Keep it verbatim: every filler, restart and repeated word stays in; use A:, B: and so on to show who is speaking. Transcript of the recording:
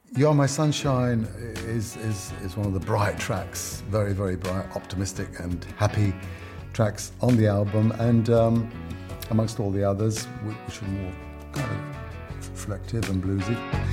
A: You're My Sunshine is, is, is one of the bright tracks, very, very bright, optimistic and happy tracks on the album, and um, amongst all the others, which are more kind of reflective and bluesy.